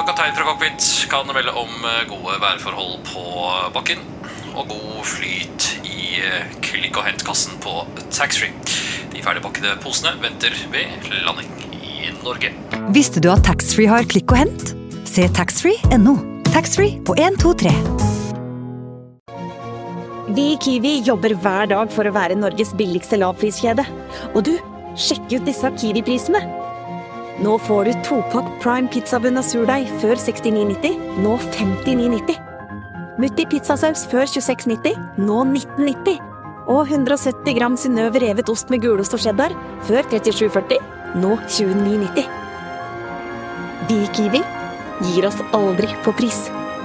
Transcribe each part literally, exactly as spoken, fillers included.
kaptein fra cockpit kan melde om gode værforhold på bakken og god flyt i klikk- og hentkassen på taxfree. De ferdigpakkede posene venter ved landing i Norge. Visste du at taxfree har klikk og hent? Se taxfree punktum no. Taxfree på en to tre. Vi i Kiwi jobber hver dag for å være Norges billigste lavpriskjede. Og du, sjekk ut disse Kiwi-prisene. Nå får du topakk Prime pizzabunn av surdeig før sekstini nitti, nå femtini nitti. Mutti pizzasaus før tjueseks nitti, nå nitten nitti. Og hundre og sytti gram Synnøve revet ost med gulost og cheddar før trettisju førti, nå tjueni nitti. Vi i Kiwi gir oss aldri på pris.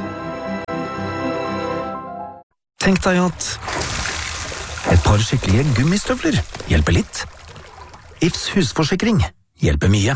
Tenk deg at et par skikkelige gummistøvler hjelper litt. Ifs husforsikring hjelper mye.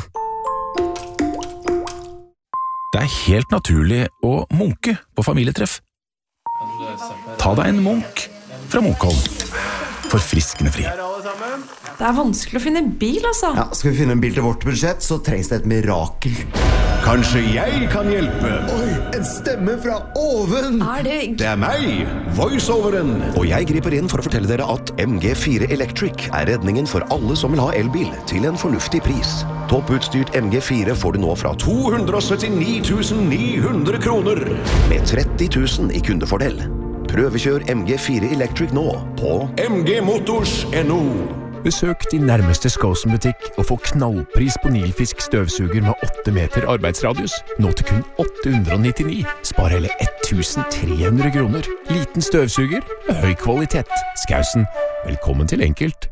Det er helt naturlig å munke på familietreff. Ta deg en munk fra Munkholm. Forfriskende fri. Det er vanskelig å finne en bil, altså. Ja, skal vi finne en bil til vårt budsjett, så trengs det et mirakel. Kanskje jeg kan hjelpe? Oi, en stemme fra oven! Er det... Det er meg, voiceoveren. Og jeg griper inn for å fortelle dere at M G fire Electric er redningen for alle som vil ha elbil til en fornuftig pris. Topputstyrt M G fire får du nå fra to hundre og syttini tusen ni hundre kroner. med tretti tusen i kundefordel. Prøvekjør M G fire Electric nå på M G Motors punktum no. Besøk din nærmeste Skåsen-butikk og få knallpris på Nilfisk støvsuger med åtte meter arbeidsradius. Nå til kun åtte hundre og nittini. Spar hele tusen tre hundre kroner. Liten støvsuger med høy kvalitet. Skausen, velkommen til enkelt.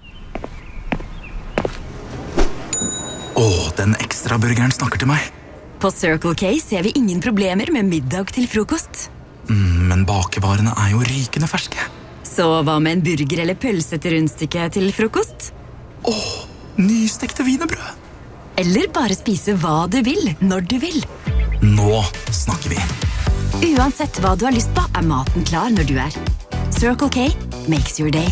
Åh, den ekstra burgeren snakker til meg. På Circle K ser vi ingen problemer med middag til frokost. Mm, men bakevarene er jo rykende ferske. Så hva med en burger eller pølse til rundstykke til frokost? Åh, nystekte wienerbrød. Eller bare spise hva du vil, når du vil. Nå snakker vi. Uansett hva du har lyst på, er maten klar når du er. Circle K makes your day.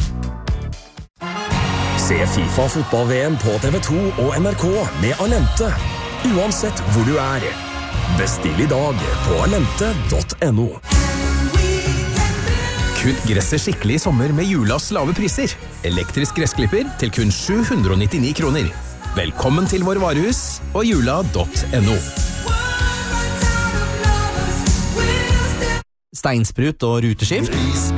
Se FIFA fotball-V M på T V to og N R K med Alente. Uansett hvor du er. Bestill i dag på alente punktum no. Kutt gresset skikkelig i sommer med Julas lave priser. Elektrisk gressklipper til kun sju hundre og nittini kroner. Velkommen til vår varehus og jula punktum no. Steinsprut og ruteskift.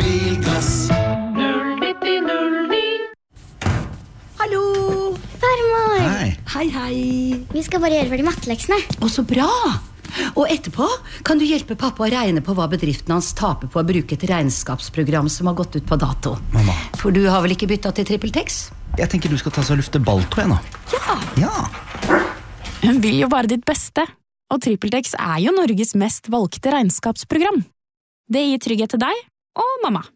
Hallo! Farmor! Hei. Hei, hei. Vi skal bare gjøre ferdig matteleksene. Å, så bra! Og etterpå kan du hjelpe pappa å regne på hva bedriften hans taper på å bruke et regnskapsprogram som har gått ut på dato. Mamma. For du har vel ikke byttet til TrippelTex? Jeg tenker du skal ta så lufte balltå nå. Ja. Ja. Hun vil jo bare ditt beste, og TrippelTex er jo Norges mest valgte regnskapsprogram. Det gir trygghet til deg og mamma.